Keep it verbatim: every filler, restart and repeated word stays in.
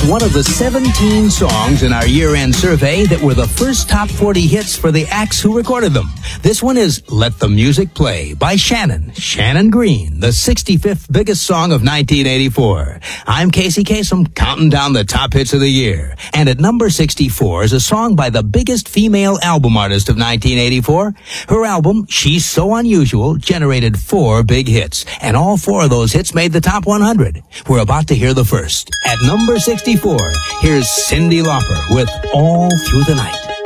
one of the seventeen songs in our year-end survey that were the first top forty hits for the acts who recorded them. This one is Let the Music Play by Shannon, Shannon Green, the sixty-fifth biggest song of nineteen eighty-four. I'm Casey Kasem, counting down the top hits of the year. And at number sixty-four is a song by the biggest female album artist of nineteen eighty-four. Her album, She's So Unusual, generated four big hits, and all four of those hits made the top one hundred. We're about to hear the first. At number sixty-four, here's Cyndi Lauper with All Through the Night.